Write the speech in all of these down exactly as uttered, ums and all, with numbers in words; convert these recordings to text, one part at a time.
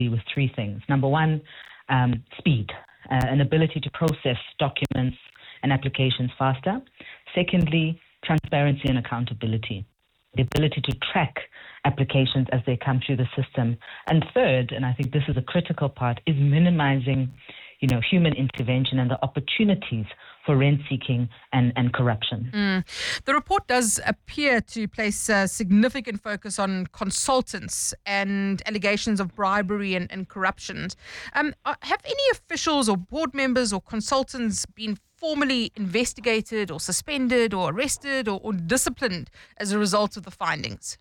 essentially with three things. Number one, um, speed, uh, an ability to process documents and applications faster. Secondly, transparency and accountability, the ability to track applications as they come through the system. And third, and I think this is a critical part, is minimizing, you know, human intervention and the opportunities for rent-seeking and, and corruption. Mm. The report does appear to place a significant focus on consultants and allegations of bribery and, and corruption. Um, have any officials or board members or consultants been formally investigated or suspended or arrested or, or disciplined as a result of the findings?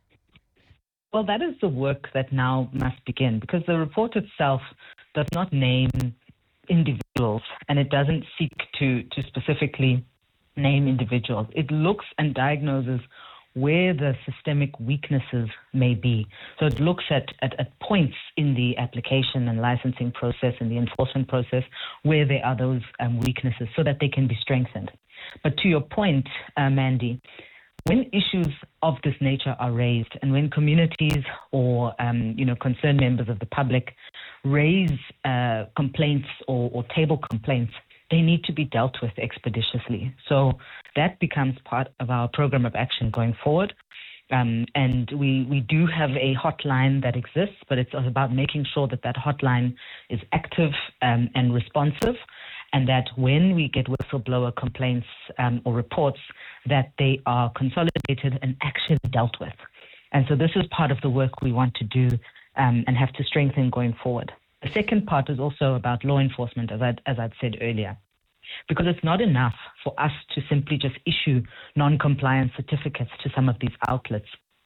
Well, that is the work that now must begin, because the report itself does not name individuals, and it doesn't seek to, to specifically name individuals. It looks and diagnoses where the systemic weaknesses may be. So it looks at, at, at points in the application and licensing process and the enforcement process where there are those um, weaknesses so that they can be strengthened. But to your point, uh, Mandy, when issues of this nature are raised and when communities or um, you know, concerned members of the public raise uh, complaints or, or table complaints, they need to be dealt with expeditiously. So that becomes part of our program of action going forward. Um, and we, we do have a hotline that exists, but it's about making sure that that hotline is active um, and responsive, and that when we get whistleblower complaints um, or reports, that they are consolidated and actually dealt with. And so this is part of the work we want to do um, and have to strengthen going forward. The second part is also about law enforcement, as I'd, as I'd said earlier, because it's not enough for us to simply just issue non-compliance certificates to some of these outlets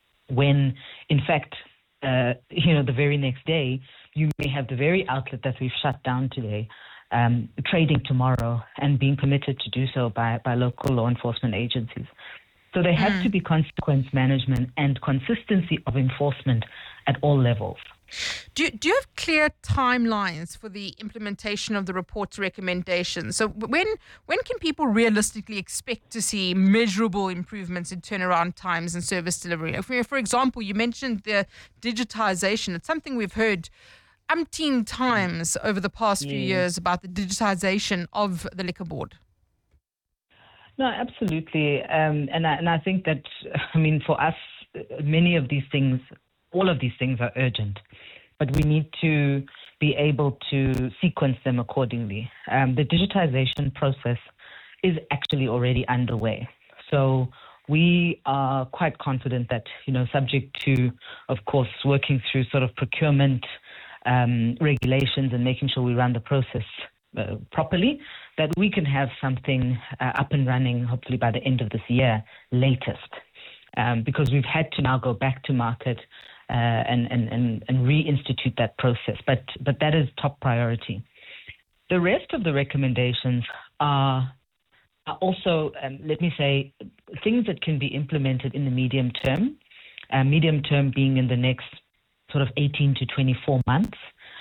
when, in fact, uh, you know, the very next day, you may have the very outlet that we've shut down today Um, trading tomorrow and being permitted to do so by, by local law enforcement agencies. So there has mm. to be consequence management and consistency of enforcement at all levels. Do, do you have clear timelines for the implementation of the report's recommendations? So when when can people realistically expect to see measurable improvements in turnaround times and service delivery? For, for example, you mentioned the digitization. It's something we've heard umpteen times over the past few yeah. years about the digitization of the Liquor Board. No, absolutely. Um, and, I, and I think that, I mean, for us, many of these things, all of these things are urgent, but we need to be able to sequence them accordingly. Um, the digitization process is actually already underway. So we are quite confident that, you know, subject to, of course, working through sort of procurement Um, regulations and making sure we run the process uh, properly, that we can have something uh, up and running hopefully by the end of this year latest, um, because we've had to now go back to market uh, and, and, and, and reinstitute that process. But, but that is top priority. The rest of the recommendations are, are also, um, let me say, things that can be implemented in the medium term, uh, medium term being in the next sort of eighteen to twenty-four months.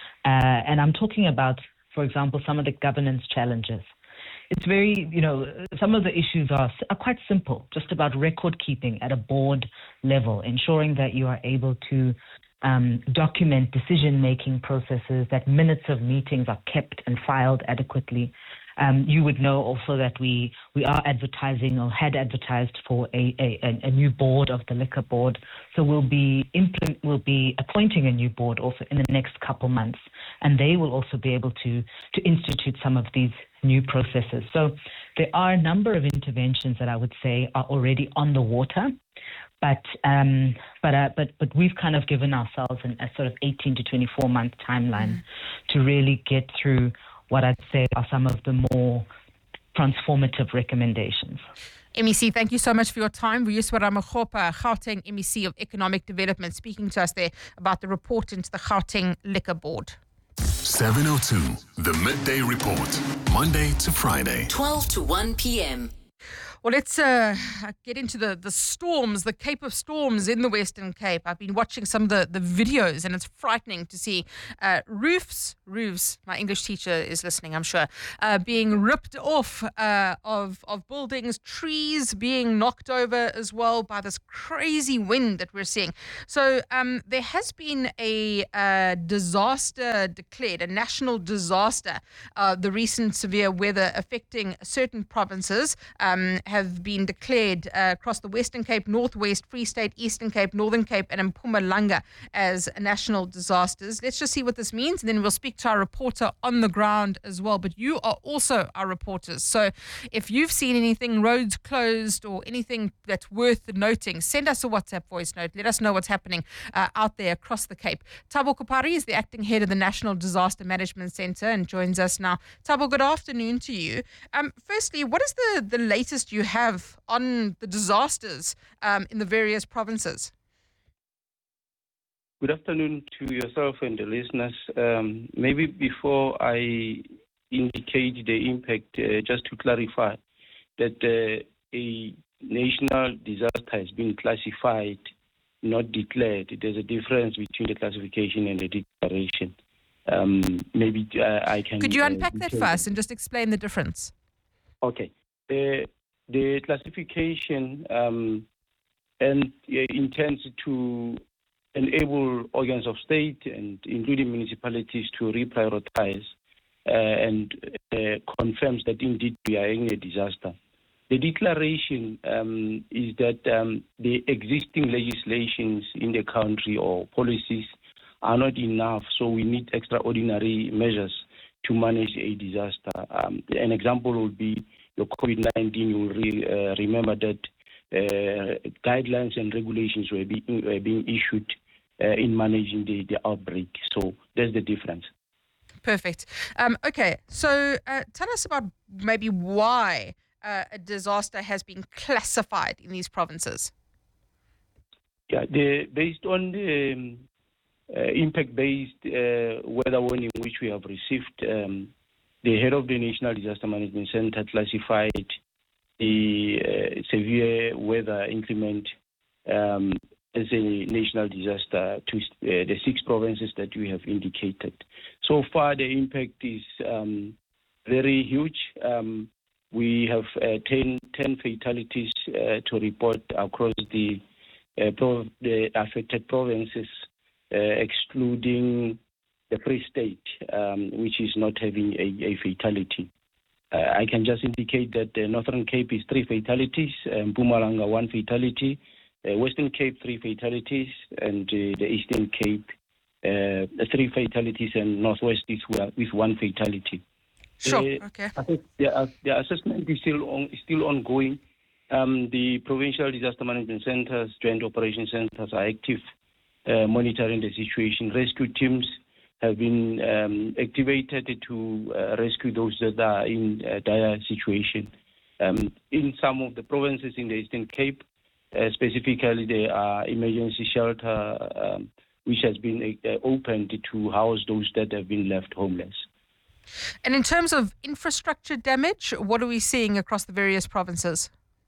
Uh, and I'm talking about, for example, some of the governance challenges. It's very, you know, some of the issues are, are quite simple, just about record keeping at a board level, ensuring that you are able to um, document decision-making processes, that minutes of meetings are kept and filed adequately. Um, you would know also that we, we are advertising or had advertised for a, a, a new board of the Liquor Board. So we'll be implement, we'll be appointing a new board also in the next couple months, and they will also be able to, to institute some of these new processes. So there are a number of interventions that I would say are already on the water, but um, but uh, but but we've kind of given ourselves an, a sort of eighteen to twenty-four month timeline mm. to really get through what I'd say are some of the more transformative recommendations. M E C, thank you so much for your time. Vuyiswa Ramokgopa, Gauteng M E C of Economic Development, speaking to us there about the report into the Gauteng Liquor Board. seven oh two, the Midday Report, Monday to Friday, twelve to one p.m. Well, let's uh, get into the, the storms, the Cape of Storms in the Western Cape. I've been watching some of the, the videos, and it's frightening to see uh, roofs, roofs, my English teacher is listening, I'm sure, uh, being ripped off uh, of, of buildings, trees being knocked over as well by this crazy wind that we're seeing. So um, there has been a uh, disaster declared, a national disaster. Uh, the recent severe weather affecting certain provinces um, have been declared uh, across the Western Cape, Northwest, Free State, Eastern Cape, Northern Cape, and Mpumalanga as national disasters. Let's just see what this means, and then we'll speak to our reporter on the ground as well. But you are also our reporters. So if you've seen anything, roads closed or anything that's worth noting, send us a WhatsApp voice note. Let us know what's happening uh, out there across the Cape. Thabo Kopari is the acting head of the National Disaster Management Centre and joins us now. Thabo, good afternoon to you. Um, firstly, what is the, the latest you have on the disasters um, in the various provinces? Good afternoon to yourself and the listeners. Um, maybe before I indicate the impact, uh, just to clarify that uh, a national disaster has been classified, not declared. There's a difference between the classification and the declaration. Um, maybe uh, I can... Could you unpack uh, that first and just explain the difference? Okay. The, the classification um, and uh, intends to enable organs of state and including municipalities to reprioritize uh, and uh, confirms that indeed we are in a disaster. The declaration um, is that um, the existing legislations in the country or policies are not enough, so we need extraordinary measures to manage a disaster. Um, an example would be your COVID nineteen. You will re, uh, remember that uh, guidelines and regulations were being, were being issued uh, in managing the, the outbreak. So that's the difference. Perfect. Um, okay, so uh, tell us about maybe why uh, a disaster has been classified in these provinces. Yeah, the, based on the um, uh, impact-based uh, weather warning which we have received, um, the head of the National Disaster Management Center classified the uh, severe weather increment um, as a national disaster to uh, the six provinces that we have indicated. So far, the impact is um, very huge. Um, we have uh, ten, ten fatalities uh, to report across the, uh, prov- the affected provinces, uh, excluding the Free State, um, which is not having a, a fatality. Uh, I can just indicate that the Northern Cape is three fatalities, um, Mpumalanga one fatality, uh, Western Cape three fatalities, and uh, the Eastern Cape uh, three fatalities, and Northwest is with one fatality. Sure. The, okay. The, the assessment is still on, still ongoing. Um, the provincial disaster management centers, joint operation centers are active, uh, monitoring the situation. Rescue teams have been um, activated to uh, rescue those that are in a dire situation. Um, in some of the provinces in the Eastern Cape, uh, specifically, there are emergency shelter um, which has been uh, opened to house those that have been left homeless. And in terms of infrastructure damage, what are we seeing across the various provinces?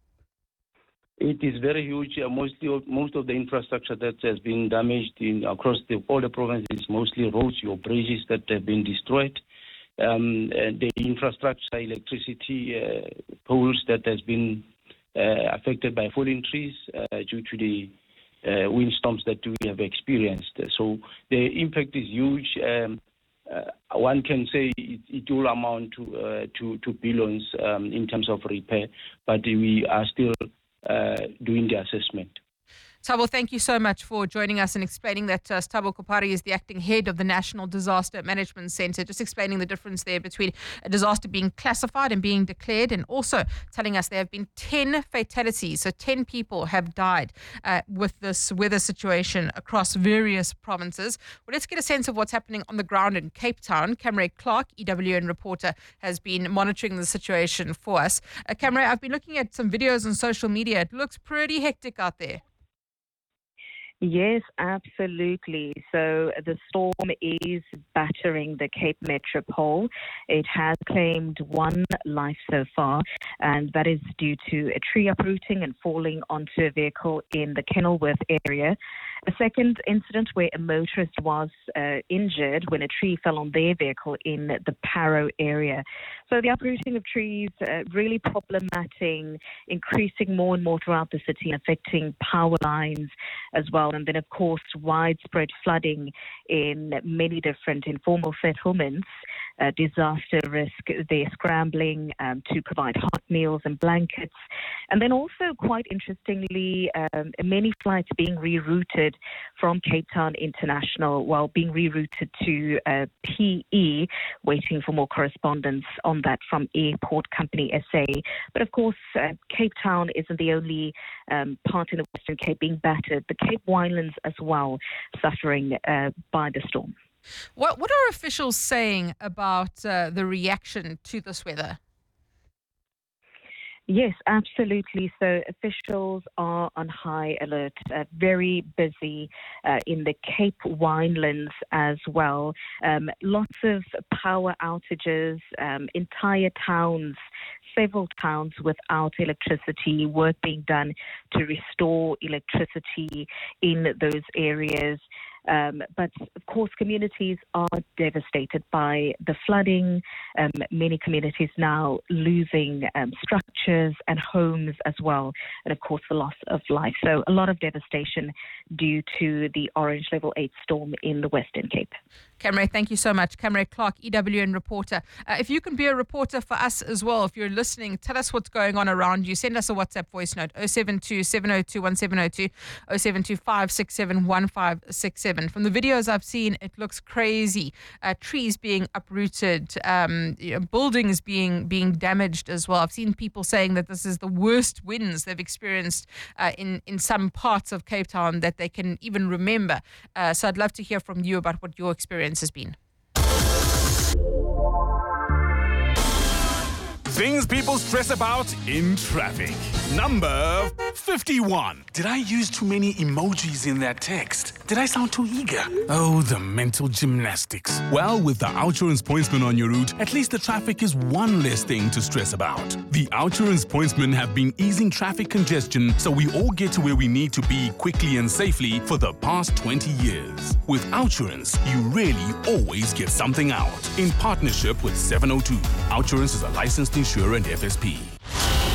It is very huge. Uh, mostly, most of the infrastructure that has been damaged in across the, all the provinces, mostly roads or bridges that have been destroyed. Um, and the infrastructure, electricity uh, poles that has been uh, affected by falling trees uh, due to the uh, windstorms that we have experienced. So the impact is huge. Um, uh, one can say it, it will amount to uh, to, to billions um, in terms of repair, but we are still Uh, doing the assessment. Thabo, thank you so much for joining us and explaining that. Uh, Thabo Kopari is the acting head of the National Disaster Management Centre, just explaining the difference there between a disaster being classified and being declared, and also telling us there have been ten fatalities, so ten people have died uh, with this weather situation across various provinces. Well, let's get a sense of what's happening on the ground in Cape Town. Camray Clark, E W N reporter, has been monitoring the situation for us. Uh, Camray, I've been looking at some videos on social media. It looks pretty hectic out there. Yes, absolutely. So the storm is battering the Cape Metropole. It has claimed one life so far, and that is due to a tree uprooting and falling onto a vehicle in the Kenilworth area. A second incident where a motorist was uh, injured when a tree fell on their vehicle in the Parow area. So the uprooting of trees uh, really problematic, increasing more and more throughout the city, affecting power lines as well. And then, of course, widespread flooding in many different informal settlements, uh, disaster risk. They're scrambling um, to provide hot meals and blankets. And then also, quite interestingly, um, many flights being rerouted from Cape Town International, while being rerouted to uh, P E, waiting for more correspondence on that from Airport Company S A. But of course, uh, Cape Town isn't the only um, part in the Western Cape being battered. The Cape Winelands as well suffering uh, by the storm. What, what are officials saying about uh, the reaction to this weather? Yes, absolutely. So officials are on high alert, uh, very busy uh, in the Cape Winelands as well. Um, lots of power outages, um, entire towns, several towns without electricity, work being done to restore electricity in those areas. Um, but of course, communities are devastated by the flooding. Um, many communities now losing um, structures and homes as well. And of course, the loss of life. So a lot of devastation due to the orange level eight storm in the Western Cape. Camray, thank you so much. Camray Clark, E W N reporter. Uh, if you can be a reporter for us as well, if you're listening, tell us what's going on around you. Send us a WhatsApp voice note, oh seven two, seven oh two, one seven oh two, oh seven two, five six seven, one five six seven. From the videos I've seen, it looks crazy. Uh, trees being uprooted, um, you know, buildings being being damaged as well. I've seen people saying that this is the worst winds they've experienced uh, in, in some parts of Cape Town that they can even remember. Uh, so I'd love to hear from you about what your experience has been. Things people stress about in traffic. Number fifty-one. Did I use too many emojis in that text? Did I sound too eager? Oh, the mental gymnastics. Well, with the Outsurance Pointsman on your route, at least the traffic is one less thing to stress about. The Outsurance Pointsmen have been easing traffic congestion so we all get to where we need to be quickly and safely for the past twenty years. With Outsurance, you really always get something out. In partnership with seven oh two, Outsurance is a licensed insurer and F S P.